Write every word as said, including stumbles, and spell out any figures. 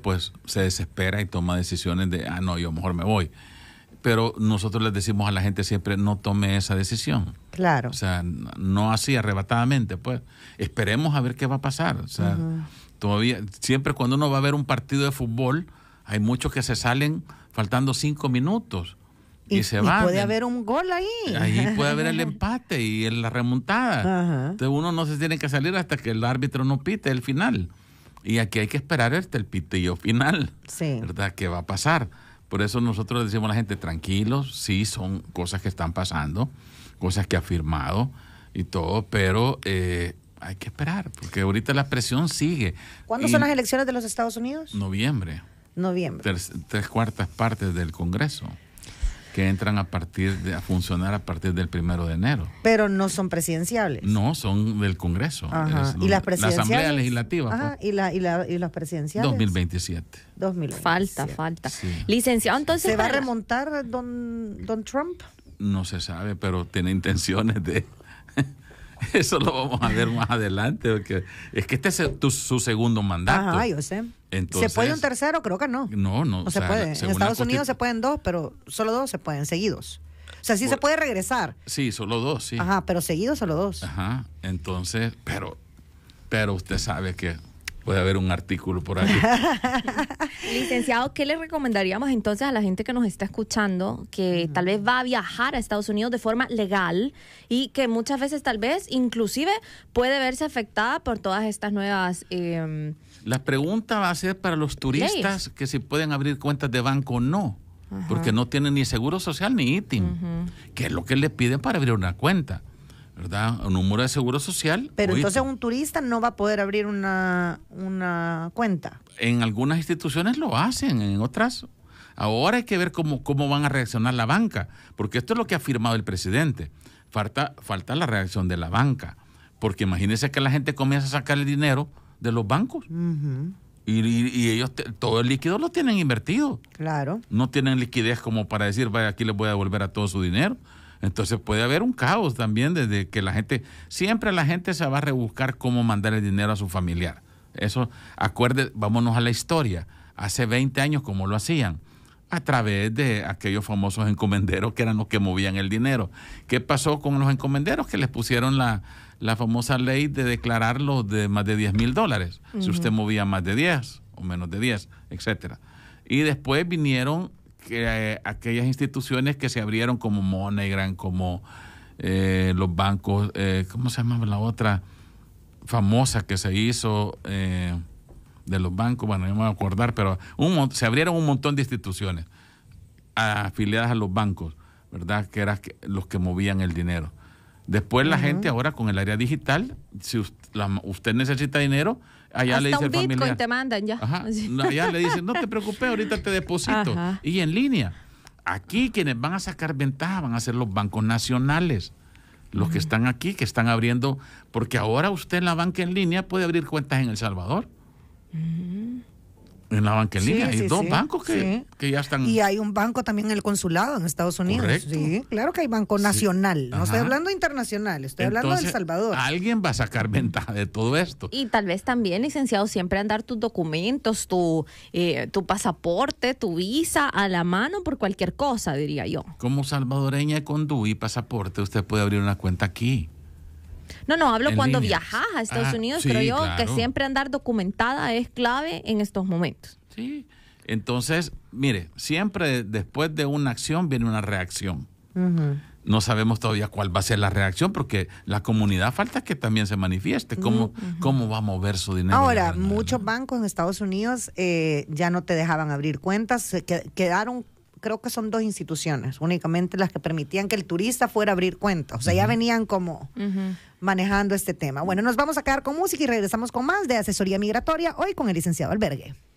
pues se desespera y toma decisiones de, ah, no, yo mejor me voy. Pero nosotros les decimos a la gente siempre, no tome esa decisión. Claro. O sea, no así arrebatadamente, pues. Esperemos a ver qué va a pasar. O sea, uh-huh. todavía, siempre cuando uno va a ver un partido de fútbol, hay muchos que se salen faltando cinco minutos y, y se y van. puede haber un gol ahí. Ahí puede haber el empate y la remontada. Uh-huh. Entonces uno no se tiene que salir hasta que el árbitro no pite el final. Y aquí hay que esperar hasta el pitillo final. Sí. ¿Verdad? ¿Qué va a pasar? Por eso nosotros le decimos a la gente, tranquilos, sí, son cosas que están pasando, cosas que ha firmado y todo, pero eh, hay que esperar, porque ahorita la presión sigue. ¿Cuándo y son las elecciones de los Estados Unidos? Noviembre. Noviembre. Tres, tres cuartas partes del Congreso, que entran a partir de, a funcionar a partir del primero de enero. Pero no son presidenciables. No, son del Congreso. Ajá. ¿Y las presidenciales? La Asamblea Legislativa. Ajá. Pues. ¿Y, la, y, la, ¿Y las presidenciales? dos mil veintisiete. dos mil veintisiete. Falta, falta. Sí. Licenciado, entonces... ¿Se va a remontar don, don Trump? No se sabe, pero tiene intenciones de... Eso lo vamos a ver más adelante, porque es que este es tu, su segundo mandato. Ajá, yo sé. Entonces, ¿se puede un tercero? Creo que no. No, no. No se sea, puede. En Estados Unidos se pueden dos, pero solo dos se pueden seguidos. O sea, sí Por, se puede regresar. Sí, solo dos, sí. Ajá, pero seguidos solo dos. Ajá, entonces, pero, pero usted sabe que puede haber un artículo por ahí. Licenciado, ¿qué le recomendaríamos entonces a la gente que nos está escuchando, que uh-huh. tal vez va a viajar a Estados Unidos de forma legal y que muchas veces tal vez inclusive puede verse afectada por todas estas nuevas... Eh, la pregunta va a ser para los turistas leyes. Que si pueden abrir cuentas de banco o no, uh-huh. porque no tienen ni seguro social ni I T I M, uh-huh. que es lo que le piden para abrir una cuenta. ¿Verdad? Un número de seguro social. Pero entonces un turista no va a poder abrir una, una cuenta. En algunas instituciones lo hacen, en otras. Ahora hay que ver cómo, cómo van a reaccionar la banca, porque esto es lo que ha afirmado el presidente. Falta, falta la reacción de la banca, porque imagínense que la gente comienza a sacar el dinero de los bancos. Uh-huh. Y, y, y ellos te, todo el líquido lo tienen invertido. Claro. No tienen liquidez como para decir, vaya, aquí les voy a devolver a todo su dinero. Entonces puede haber un caos también desde que la gente, siempre la gente se va a rebuscar cómo mandar el dinero a su familiar. Eso, acuerde, vámonos a la historia. Hace veinte años, ¿cómo lo hacían? A través de aquellos famosos encomenderos que eran los que movían el dinero. ¿Qué pasó con los encomenderos? Que les pusieron la, la famosa ley de declararlos de más de diez mil dólares. Uh-huh. Si usted movía más de diez o menos de diez, etcétera. Y después vinieron... que eh, aquellas instituciones que se abrieron como MoneyGram, como eh, los bancos, eh, ¿cómo se llama la otra famosa que se hizo eh, de los bancos? Bueno, no me voy a acordar, pero un, se abrieron un montón de instituciones afiliadas a los bancos, ¿verdad? Que eran los que movían el dinero. Después uh-huh. la gente ahora con el área digital, si usted, la, usted necesita dinero, allá hasta le dice un el familiar. Bitcoin te mandan ya. Ajá, allá le dicen, no te preocupes, ahorita te deposito. Ajá. Y en línea. Aquí quienes van a sacar ventaja van a ser los bancos nacionales. Los uh-huh. que están aquí, que están abriendo, porque ahora usted en la banca en línea puede abrir cuentas en El Salvador. Uh-huh. En la banca en línea. Sí, hay sí, dos sí. bancos que, sí. que ya están... Y hay un banco también en el consulado en Estados Unidos. Correcto. Sí, claro que hay banco nacional. Sí. No Ajá. estoy hablando internacional, estoy Entonces, hablando de El Salvador. Alguien va a sacar ventaja de todo esto. Y tal vez también, licenciado, siempre andar tus documentos, tu, eh, tu pasaporte, tu visa a la mano por cualquier cosa, diría yo. Como salvadoreña con D U I y pasaporte, usted puede abrir una cuenta aquí. No, no, hablo en cuando línea. viajas a Estados ah, Unidos, sí, creo yo claro. que siempre andar documentada es clave en estos momentos. Sí, entonces, mire, siempre después de una acción viene una reacción. Uh-huh. No sabemos todavía cuál va a ser la reacción porque la comunidad falta que también se manifieste. ¿Cómo, uh-huh. cómo va a mover su dinero? Ahora, muchos bancos en Estados Unidos eh, ya no te dejaban abrir cuentas, se quedaron... Creo que son dos instituciones, únicamente las que permitían que el turista fuera a abrir cuentas. O sea, uh-huh. ya venían como uh-huh. manejando este tema. Bueno, nos vamos a quedar con música y regresamos con más de Asesoría Migratoria, hoy con el licenciado Albergue.